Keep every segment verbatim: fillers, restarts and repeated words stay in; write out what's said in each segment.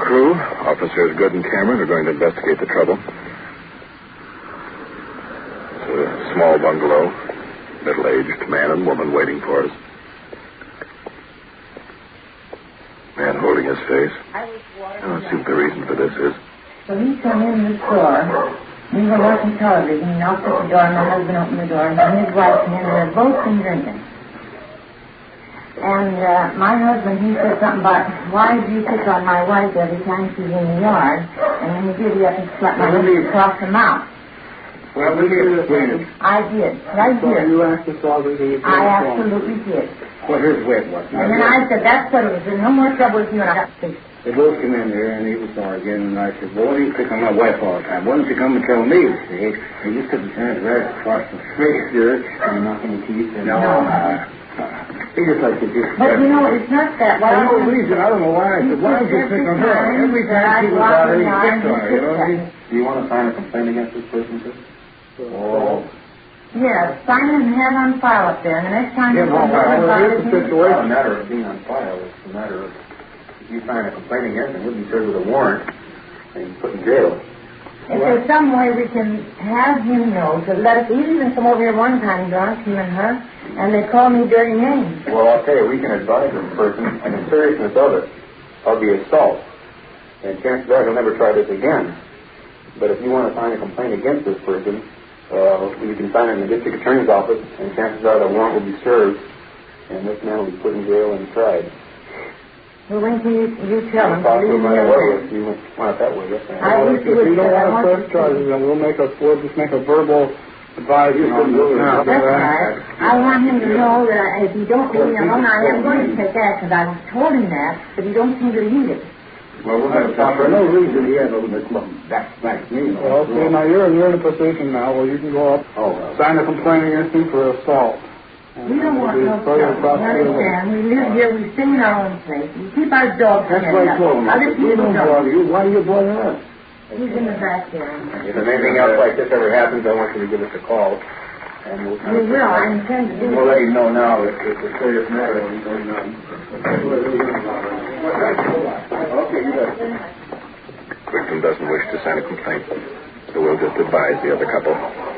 crew, Officers Good and Cameron, are going to investigate the trouble. It's a small bungalow, middle-aged man and woman waiting for us. Man holding his face. I don't see what the reason for this is. So he come in the store. We were watching television. He knocked at the door, and my husband opened the door, and then his wife came in, and they'd both been drinking. And uh, my husband, he said something about, why do you pick on my wife every time she's in the yard? And then he did, he up and slapped my husband across the mouth. Well, we did this later. I did, right so here. You asked us all to do it. I absolutely did. Well, here's where it was. And then I said, that's what it was. There's no more trouble with you, and I got to speak. They both came in here, and he was arguing, and I said, well, what do you pick on my wife all the time? Why don't you come and tell me, you see? And you couldn't turn it right across the face, sir, and knock any teeth. And no. no. Uh, he just like to do But, you know, it's not that. Well, I don't know reason. I don't know why. I said, why don't you pick on her? Every time she was out here, he picked on her, you know? Do you want to sign a complaint against this person, sir? Oh. Yes, sign and have on file up there, and the next time yeah, you well, come well, well, it's a situation. It's not a matter of being on file. It's a matter of if you sign a complaint against him, he'll be served with a warrant and put in jail. If well, there's some way we can have him know to let us, he even come over here one time drunk, him and her, and they call me dirty names. Well, I'll tell you, we can advise this person on the seriousness of it, of the assault. And chances are he'll never try this again. But if you want to sign a complaint against this person, uh, you can sign it in the district attorney's office, and chances are the warrant will be served, and this man will be put in jail and tried. Well, when can you, you tell him? Possibly right away if you want it that way. Yes, I well, wish if you don't want to press to charges, then we'll make a we'll just make a verbal advisory on this now. That's right. I want him to know that if you don't leave me alone, I am going to take that because I told him that, but he don't seem to heed it. Well, we'll have to for no reason he had a little bit back back me. Well, see, now you're you're in a position now where you can go up, oh, well. sign a complaint against him for assault. We don't want no trouble. You understand? We live here. We stay in our own place. We keep our dogs. That's what I told him. Other people don't bother you. Why do you bother us? He's in the back there. If there's anything else like this ever happens, I want you to give us a call. And we'll we will. I intend to do it. We'll let you know now that it's a serious matter. Okay, you got it. Victim doesn't wish to sign a complaint, so we'll just advise the other couple.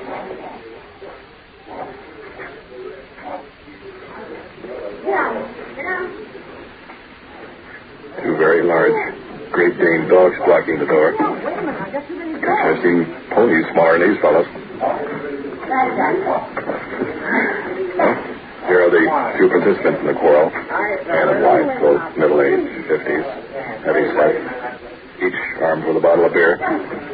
Two very large Great Dane dogs blocking the door. I've seen ponies smaller than these fellows. Well, here are the two participants in the quarrel. Man and wife, both middle-aged, fifties, heavy set, each armed with a bottle of beer.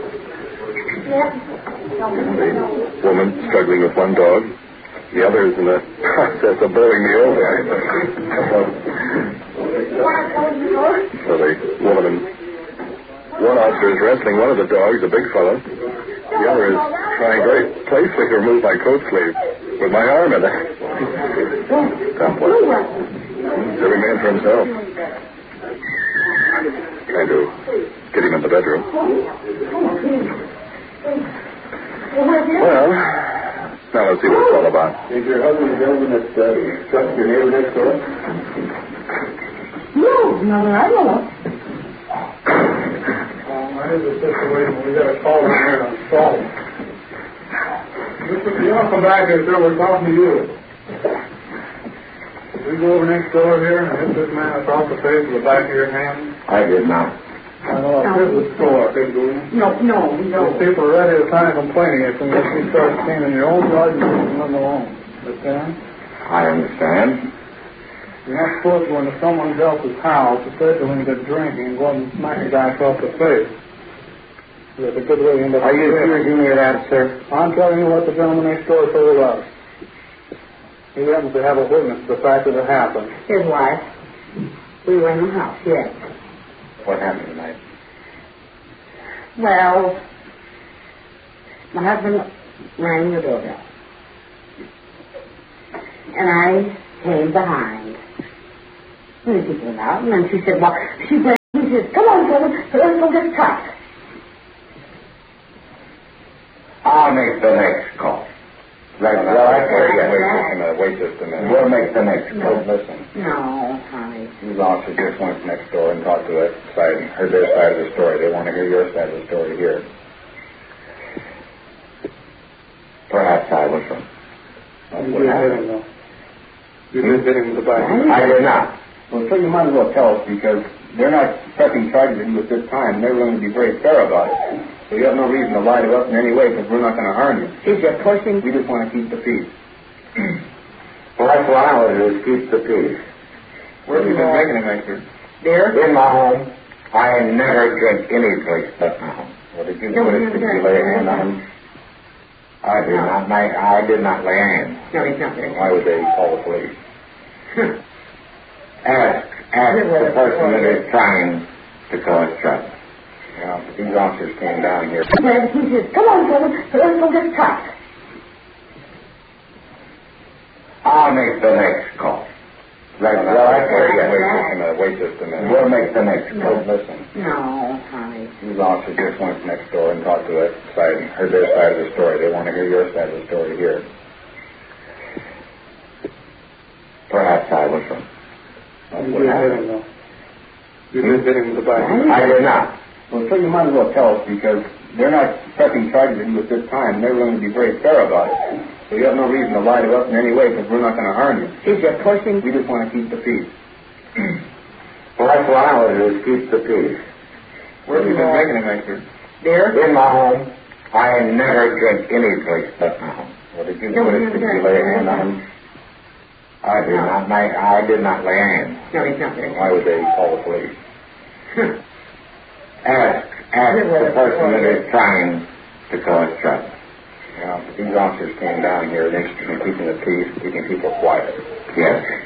The woman struggling with one dog. The other is in the process of bowling me over. So the woman and one officer is wrestling one of the dogs, a big fellow. The other is trying very playfully to remove my coat sleeve with my arm in it. Someplace. It's every man for himself. Trying to get him in the bedroom. Well, now let's see what it's all about. Is your husband the gentleman that uh, struck your neighbor next door? No, no, I don't know. Here's the situation. We got a call in here on assault. You want to come back here, sir? We're talking to you. Did we go over next door here and hit this man across the face with the back of your hand? I did not. I know. No. Here's the store, I think, doing it. No, no, no. People are ready to sign a complaint against him if he starts staying in your own yard and leaving them alone. Understand? I understand. You're not supposed to go into someone else's house, especially when you're drinking, and go and smack a guy across the face. That's a good way to end up. Are you accusing me of that, sir? I'm telling you what the gentleman next door told us. He happens to have a witness to the fact that it happened. His wife. We were in the house, yes. What happened tonight? Well, my husband rang the doorbell. And I came behind. And she came out, and then she said, well, she said, he says, come on, Kevin, let's go get a truck. I'll make the next call. Right, well, that's where you wait just a minute, wait just a minute. We'll make the next call. Listen. No, honey. These officers just went next door and talked to that side, heard their side of the story. They want to hear your side of the story here. Perhaps I was wrong. You did hit him, though. You did hit him with the bike. I did not. Well, so you might as well tell us, because they're not pressing charges at you at this time. They're willing to be very fair about it. So you have no reason to lie to us in any way, because we're not going to harm you. Is it pushing? We just want to keep the peace. Well, that's what I want to do, is keep the peace. Where have you been drinking tonight, sir? There? In my home. I never drink any place but my home. Well, did you No, put it, never did you done. lay a hand on him? I did No. not make, I did not lay a hand. No, he's not there. Why would they call the police? Ask, ask the person that is trying to cause trouble. Now, if these officers came down here. Well, he says, come on, woman, let's go get truck. I'll make the next call. Right, well, that's where you wait just a minute, wait just a minute. We'll make the next call. Listen. No, honey. These officers just went next door and talked to that side, heard their side of the story. They want to hear your side of the story here. Perhaps I was wrong. You did hit him, though. You did hit him with the bike. I did not. Well, so you might as well tell us, because they're not pressing charges at you at this time. They're willing to be very fair about it. So you have no reason to lie to us in any way, because we're not going to harm you. Is it pushing? We just want to keep the peace. Well, that's what I want to do, is keep the peace. Where have you been drinking tonight, sir? There? In my home. I never drink any place but my home. Well, did you No, put it, never did you done. lay a hand on him? I did No. not make, I did not lay a hand. No, he's not there. Why would they call the police? Ask, ask the person that is trying to cause trouble. Now, if these officers came down here, they're interested in keeping the peace, keeping people quiet. Yes.